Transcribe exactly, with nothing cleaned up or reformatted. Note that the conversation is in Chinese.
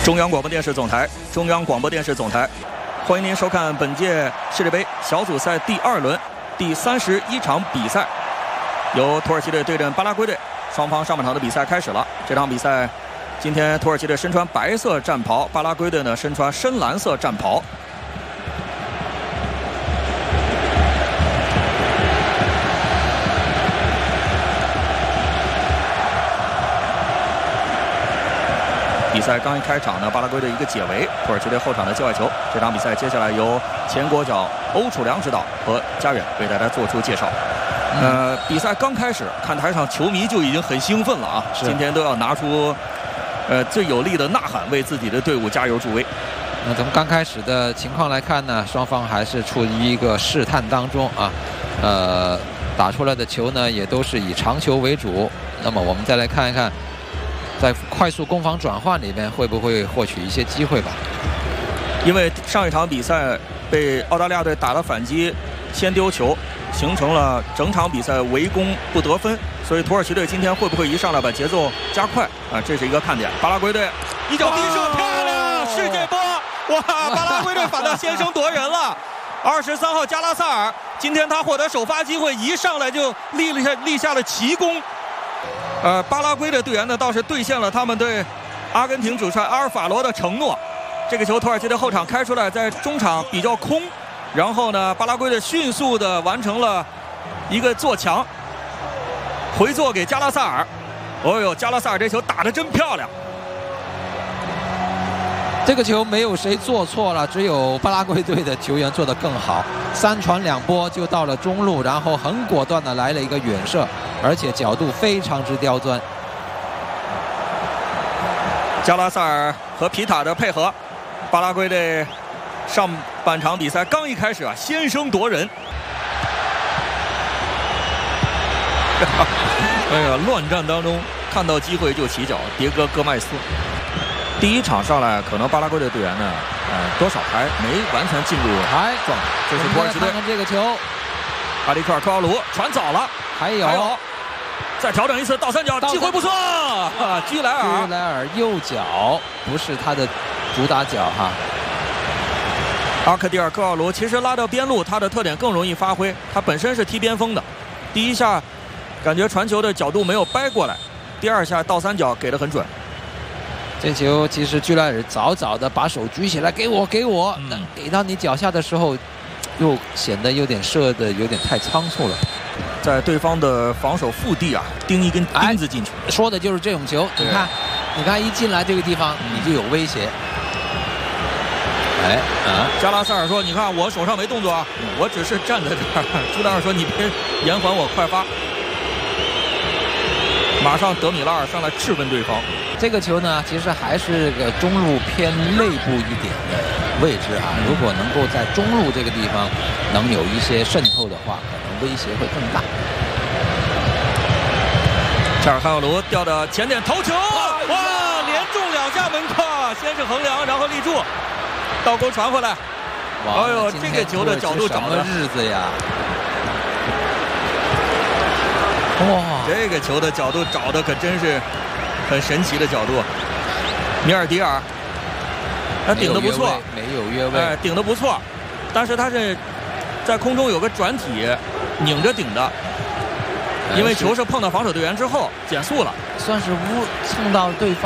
中央广播电视总台，中央广播电视总台，欢迎您收看本届世界杯小组赛第二轮第三十一场比赛，由土耳其队对阵巴拉圭队，双方上半场的比赛开始了。这场比赛，今天土耳其队身穿白色战袍，巴拉圭队呢身穿深蓝色战袍。 比赛刚一开场呢，巴拉圭队一个解围，土耳其队后场的界外球。这场比赛接下来由前国脚欧楚良指导和家远为大家做出介绍。呃，比赛刚开始，看台上球迷就已经很兴奋了啊！今天都要拿出呃最有力的呐喊，为自己的队伍加油助威。 那从刚开始的情况来看呢，双方还是处于一个试探当中啊。呃，打出来的球呢，也都是以长球为主。那么我们再来看一看。 在快速攻防转换里面，会不会获取一些机会吧？ 因为上一场比赛被澳大利亚队打了反击，先丢球，形成了整场比赛围攻不得分，所以土耳其队今天会不会一上来把节奏加快啊？这是一个看点。巴拉圭队一脚低射漂亮，世界波！哇，巴拉圭队反倒先声夺人了。二十三号加拉萨尔，今天他获得首发机会，一上来就立了下立下了奇功。 呃，巴拉圭的队员呢，倒是兑现了他们对阿根廷主帅阿尔法罗的承诺。这个球土耳其的后场开出来，在中场比较空，然后呢，巴拉圭队迅速的完成了一个做墙，回做给加拉萨尔。哦呦，加拉萨尔这球打得真漂亮。 这个球没有谁做错了，只有巴拉圭队的球员做得更好。三传两拨就到了中路，然后很果断的来了一个远射，而且角度非常之刁钻。 加拉萨尔和皮塔的配合，巴拉圭队上半场比赛刚一开始啊，先声夺人。哎呀，乱战当中看到机会就起脚，迭戈·戈麦斯。 第一场上来，可能巴拉圭的队员呢，呃，多少还没完全进入哎状态。这是土耳其队。 看看这个球， 阿里克尔科奥鲁传早了， 还有， 还有，再调整一次倒三角，机会不错。啊，居莱尔， 居莱尔右脚不是他的主打脚哈。 阿克蒂尔科奥鲁其实拉到边路，他的特点更容易发挥。他本身是踢边锋的，第一下感觉传球的角度没有掰过来，第二下倒三角给得很准。 这球其实居莱尔早早的把手举起来，给我给我， 嗯、 给到你脚下的时候，又显得有点射的有点太仓促了， 在对方的防守腹地啊，钉一根钉子进去。 哎、说的就是这种球，你看，你看一进来这个地方，你就有威胁。哎，啊， 加拉萨尔说：“你看我手上没动作啊，我只是站在这儿。”居莱尔说：“你别延缓我快发。”马上德米拉尔上来质问对方。 这个球呢，其实还是个中路偏内部一点的位置啊。如果能够在中路这个地方能有一些渗透的话，可能威胁会更大。 查尔汗奥卢掉到前点头球，哇，连中两下门框，先是横梁，然后立柱，倒钩传回来。哎呦，这个球的角度找的日子呀！哇， 这个球的角度找的可真是。 很神奇的角度，米尔迪尔，他顶得不错， 没有越位， 哎，顶得不错，但是他是在空中有个转体，拧着顶的，因为球是碰到防守队员之后减速了， 算是误蹭到对方。